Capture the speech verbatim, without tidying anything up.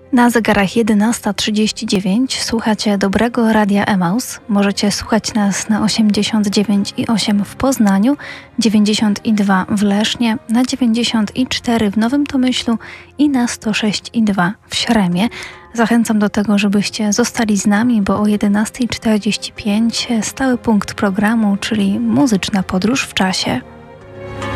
Na zegarach jedenasta trzydzieści dziewięć słuchacie Dobrego Radia Emaus. Możecie słuchać nas na osiemdziesiąt dziewięć i osiem w Poznaniu, dziewięćdziesiąt dwa w Lesznie, na dziewięćdziesiąt cztery w Nowym Tomyślu i na sto sześć i dwa w Śremie. Zachęcam do tego, żebyście zostali z nami, bo o jedenasta czterdzieści pięć stały punkt programu, czyli muzyczna podróż w czasie.